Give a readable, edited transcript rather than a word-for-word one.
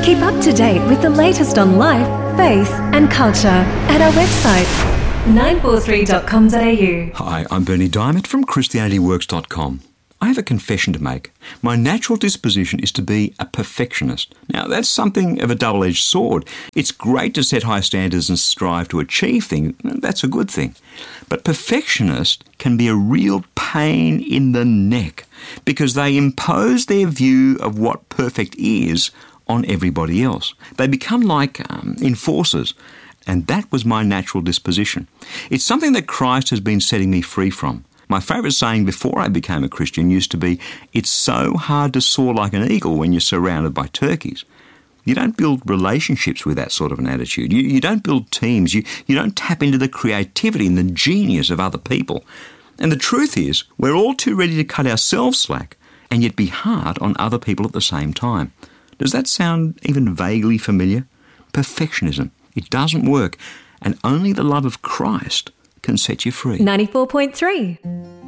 Keep up to date with the latest on life, faith and culture at our website 943.com.au. Hi, I'm Bernie Diamond from ChristianityWorks.com. I have a confession to make. My natural disposition is to be a perfectionist. Now, that's something of a double-edged sword. It's great to set high standards and strive to achieve things. That's a good thing. But perfectionists can be a real pain in the neck because they impose their view of what perfect is on everybody else. They become like enforcers. And that was my natural disposition. It's something that Christ has been setting me free from. My favourite saying before I became a Christian used to be, it's so hard to soar like an eagle when you're surrounded by turkeys. You don't build relationships with that sort of an attitude. You don't build teams. You don't tap into the creativity and the genius of other people. And the truth is, we're all too ready to cut ourselves slack and yet be hard on other people at the same time. Does that sound even vaguely familiar? Perfectionism. It doesn't work, and only the love of Christ can set you free. 94.3.